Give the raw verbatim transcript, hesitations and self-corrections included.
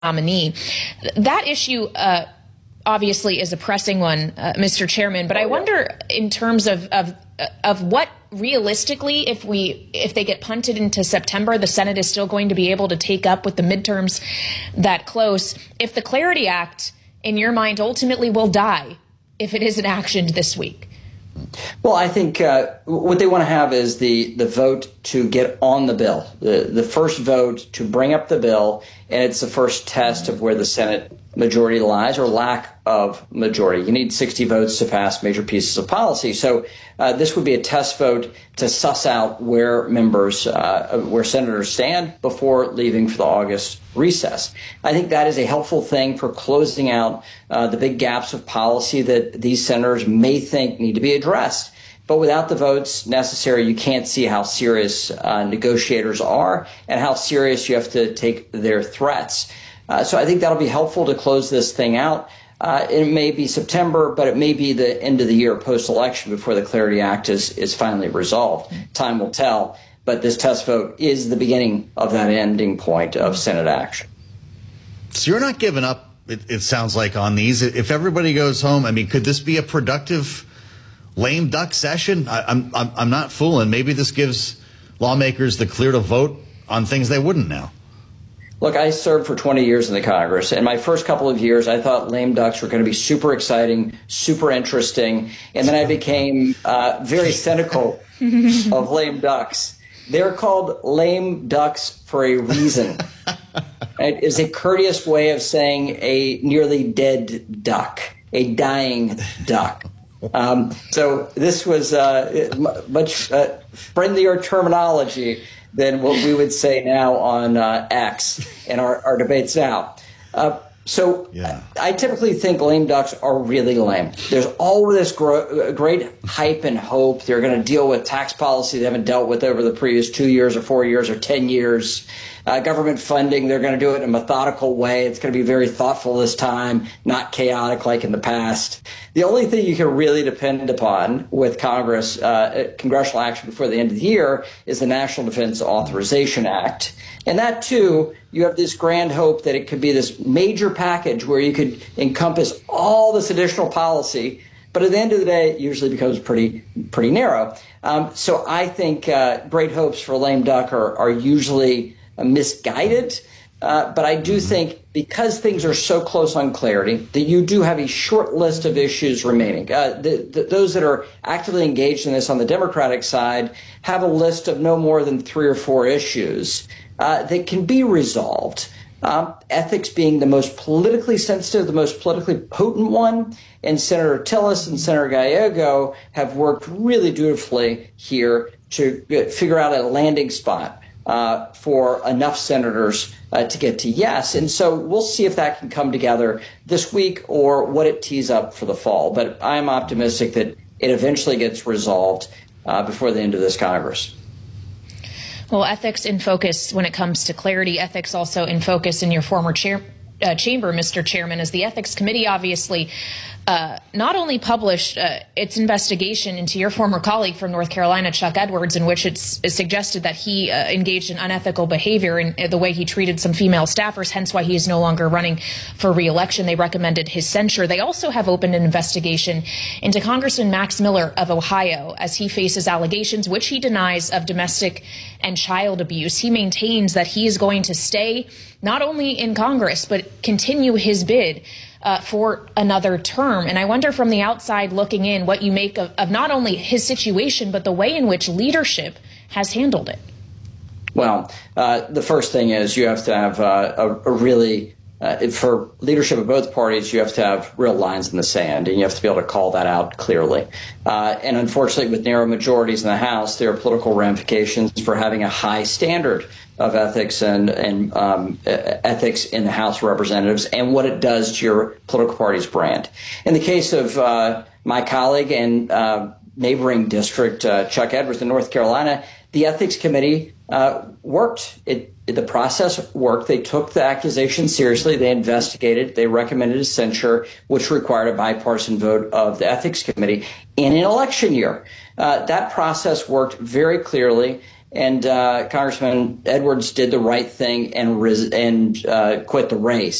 nominee. That issue uh, obviously is a pressing one, uh, Mister Chairman, but I wonder in terms of, of of what realistically, if we if they get punted into September, the Senate is still going to be able to take up with the midterms that close. If the Clarity Act, in your mind, ultimately will die if it isn't actioned this week. Well, I think uh, what they want to have is the, the vote to get on the bill, the, the first vote to bring up the bill, and it's the first test of where the Senate majority lies or lack of majority. You need sixty votes to pass major pieces of policy. So uh, this would be a test vote to suss out where members, uh, where senators stand before leaving for the August recess. I think that is a helpful thing for closing out uh, the big gaps of policy that these senators may think need to be addressed. But without the votes necessary, you can't see how serious uh, negotiators are and how serious you have to take their threats. Uh, so I think that'll be helpful to close this thing out. Uh, it may be September, but it may be the end of the year post-election before the Clarity Act is, is finally resolved. Time will tell. But this test vote is the beginning of that ending point of Senate action. So you're not giving up, it, it sounds like, on these. If everybody goes home, I mean, could this be a productive lame duck session? I, I'm, I'm, I'm not fooling. Maybe this gives lawmakers the clear to vote on things they wouldn't now. Look, I served for twenty years in the Congress, and my first couple of years, I thought lame ducks were going to be super exciting, super interesting, and then I became uh, very cynical of lame ducks. They're called lame ducks for a reason. It is a courteous way of saying a nearly dead duck, a dying duck. Um, so this was uh, much uh, friendlier terminology than what we would say now on uh, X in our, our debates now. Uh, so yeah. I typically think lame ducks are really lame. There's all this gro- great hype and hope. They're going to deal with tax policy they haven't dealt with over the previous two years or four years or ten years. Uh, government funding, they're going to do it in a methodical way. It's going to be very thoughtful this time, not chaotic like in the past. The only thing you can really depend upon with Congress, uh, congressional action before the end of the year, is the National Defense Authorization Act. And that, too, you have this grand hope that it could be this major package where you could encompass all this additional policy. But at the end of the day, it usually becomes pretty pretty narrow. Um, so I think uh, great hopes for lame duck are, are usually misguided. Uh, but I do think because things are so close on clarity that you do have a short list of issues remaining. Uh, the, the, those that are actively engaged in this on the Democratic side have a list of no more than three or four issues uh, that can be resolved. Um, ethics being the most politically sensitive, the most politically potent one. And Senator Tillis and Senator Gallego have worked really dutifully here to figure out a landing spot Uh, for enough senators uh, to get to yes. And so we'll see if that can come together this week or what it tees up for the fall. But I'm optimistic that it eventually gets resolved uh, before the end of this Congress. Well, ethics in focus when it comes to clarity, ethics also in focus in your former chair, uh, chamber, Mister Chairman, as the Ethics Committee obviously Uh, not only published uh, its investigation into your former colleague from North Carolina, Chuck Edwards, in which it's, it's suggested that he uh, engaged in unethical behavior in, in the way he treated some female staffers, hence why he is no longer running for re-election. They recommended his censure. They also have opened an investigation into Congressman Max Miller of Ohio as he faces allegations, which he denies, of domestic and child abuse. He maintains that he is going to stay not only in Congress, but continue his bid Uh, for another term. And I wonder from the outside looking in what you make of, of not only his situation, but the way in which leadership has handled it. Well, uh, the first thing is you have to have uh, a, a really, uh, for leadership of both parties, you have to have real lines in the sand, and you have to be able to call that out clearly. Uh, and unfortunately, with narrow majorities in the House, there are political ramifications for having a high standard of ethics and, and um, ethics in the House of Representatives and what it does to your political party's brand. In the case of uh, my colleague and uh, neighboring district, uh, Chuck Edwards in North Carolina, the Ethics Committee uh, worked. It, it, the process worked. They took the accusation seriously. They investigated. They recommended a censure, which required a bipartisan vote of the Ethics Committee in an election year. Uh, that process worked very clearly. And uh, Congressman Edwards did the right thing and res- and uh, quit the race.